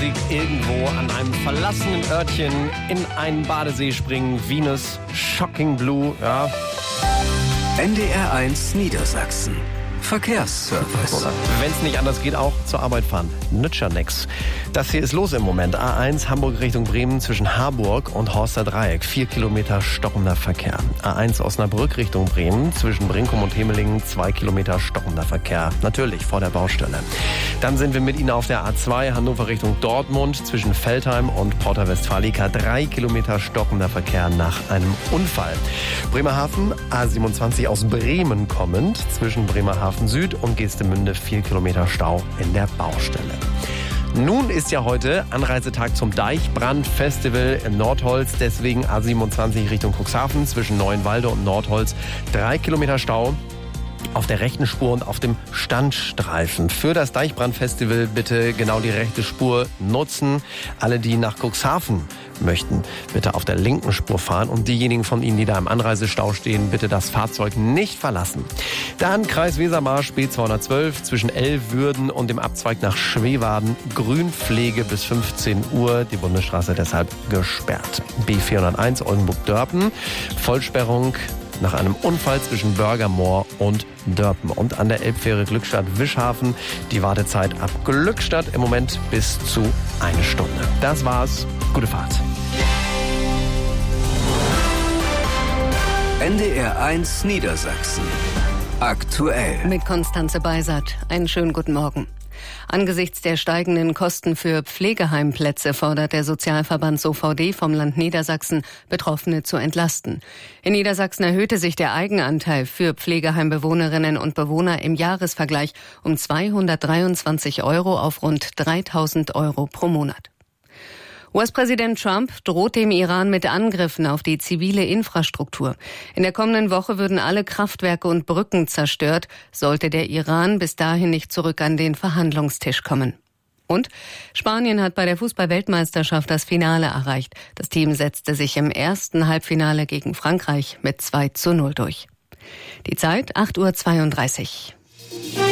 Musik irgendwo an einem verlassenen Örtchen in einen Badesee springen. Venus, Shocking Blue, ja. NDR1 Niedersachsen. Verkehrsservice. Wenn es nicht anders geht, auch zur Arbeit fahren. Nützt ja nix. Das hier ist los im Moment. A1 Hamburg Richtung Bremen zwischen Harburg und Horster Dreieck. 4 Kilometer stockender Verkehr. A1 Osnabrück Richtung Bremen zwischen Brinkum und Hemelingen. 2 Kilometer stockender Verkehr. Natürlich vor der Baustelle. Dann sind wir mit Ihnen auf der A2 Hannover Richtung Dortmund zwischen Veltheim und Porta Westfalica. 3 Kilometer stockender Verkehr nach einem Unfall. Bremerhaven A27 aus Bremen kommend zwischen Bremerhaven Süd und Geestemünde 4 Kilometer Stau in der Baustelle. Nun ist ja heute Anreisetag zum Deichbrand-Festival in Nordholz, deswegen A27 Richtung Cuxhaven zwischen Neuenwalde und Nordholz 3 Kilometer Stau auf der rechten Spur und auf dem Standstreifen. Für das Deichbrand-Festival bitte genau die rechte Spur nutzen. Alle, die nach Cuxhaven möchten, bitte auf der linken Spur fahren und diejenigen von Ihnen, die da im Anreisestau stehen, bitte das Fahrzeug nicht verlassen. Dann Kreis Wesermarsch B212 zwischen Elwürden und dem Abzweig nach Schweewarden. Grünpflege bis 15 Uhr, die Bundesstraße deshalb gesperrt. B401 Oldenburg-Dörpen, Vollsperrung nach einem Unfall zwischen Bürgermoor und Dörpen. Und an der Elbfähre Glückstadt-Wischhafen die Wartezeit ab Glückstadt im Moment bis zu 1 Stunde. Das war's. Gute Fahrt. NDR1 Niedersachsen. Aktuell. Mit Konstanze Beisert. Einen schönen guten Morgen. Angesichts der steigenden Kosten für Pflegeheimplätze fordert der Sozialverband SOVD vom Land Niedersachsen, Betroffene zu entlasten. In Niedersachsen erhöhte sich der Eigenanteil für Pflegeheimbewohnerinnen und Bewohner im Jahresvergleich um 223 € auf rund 3.000 € pro Monat. US-Präsident Trump droht dem Iran mit Angriffen auf die zivile Infrastruktur. In der kommenden Woche würden alle Kraftwerke und Brücken zerstört, sollte der Iran bis dahin nicht zurück an den Verhandlungstisch kommen. Und Spanien hat bei der Fußball-Weltmeisterschaft das Finale erreicht. Das Team setzte sich im ersten Halbfinale gegen Frankreich mit 2:0 durch. Die Zeit 8:32 Uhr.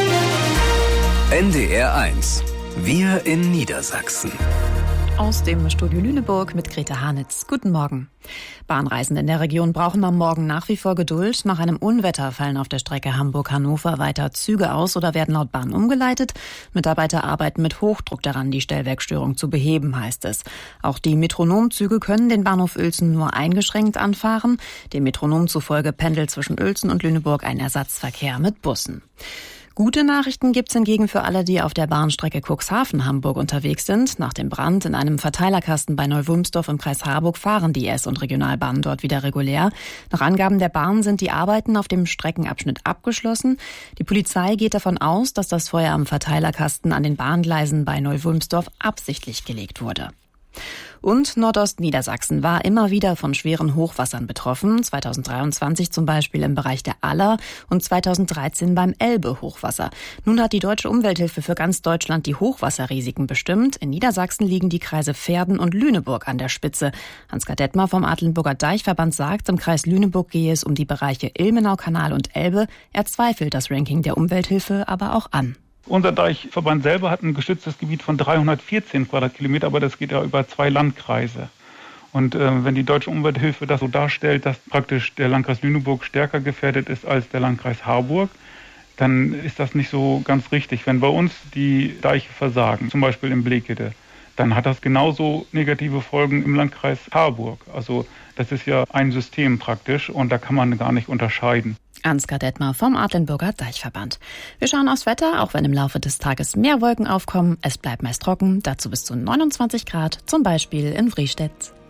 NDR1. Wir in Niedersachsen. Aus dem Studio Lüneburg mit Grete Hanitz. Guten Morgen. Bahnreisende in der Region brauchen am Morgen nach wie vor Geduld. Nach einem Unwetter fallen auf der Strecke Hamburg-Hannover weiter Züge aus oder werden laut Bahn umgeleitet. Mitarbeiter arbeiten mit Hochdruck daran, die Stellwerkstörung zu beheben, heißt es. Auch die Metronomzüge können den Bahnhof Uelzen nur eingeschränkt anfahren. Dem Metronom zufolge pendelt zwischen Uelzen und Lüneburg ein Ersatzverkehr mit Bussen. Gute Nachrichten gibt's hingegen für alle, die auf der Bahnstrecke Cuxhaven-Hamburg unterwegs sind. Nach dem Brand in einem Verteilerkasten bei Neuwulmsdorf im Kreis Harburg fahren die S- und Regionalbahnen dort wieder regulär. Nach Angaben der Bahn sind die Arbeiten auf dem Streckenabschnitt abgeschlossen. Die Polizei geht davon aus, dass das Feuer am Verteilerkasten an den Bahngleisen bei Neuwulmsdorf absichtlich gelegt wurde. Und Nordostniedersachsen war immer wieder von schweren Hochwassern betroffen. 2023 zum Beispiel im Bereich der Aller und 2013 beim Elbe-Hochwasser. Nun hat die Deutsche Umwelthilfe für ganz Deutschland die Hochwasserrisiken bestimmt. In Niedersachsen liegen die Kreise Verden und Lüneburg an der Spitze. Hans-Gerd Detmer vom Adlenburger Deichverband sagt, im Kreis Lüneburg gehe es um die Bereiche Ilmenau-Kanal und Elbe. Er zweifelt das Ranking der Umwelthilfe aber auch an. Unser Deichverband selber hat ein geschütztes Gebiet von 314 Quadratkilometer, aber das geht ja über 2 Landkreise. Und wenn die Deutsche Umwelthilfe das so darstellt, dass praktisch der Landkreis Lüneburg stärker gefährdet ist als der Landkreis Harburg, dann ist das nicht so ganz richtig. Wenn bei uns die Deiche versagen, zum Beispiel in Blekede, dann hat das genauso negative Folgen im Landkreis Harburg. Also das ist ja ein System praktisch und da kann man gar nicht unterscheiden. Ansgar Detmer vom Adlenburger Deichverband. Wir schauen aufs Wetter, auch wenn im Laufe des Tages mehr Wolken aufkommen. Es bleibt meist trocken, dazu bis zu 29 Grad, zum Beispiel in Friestedt.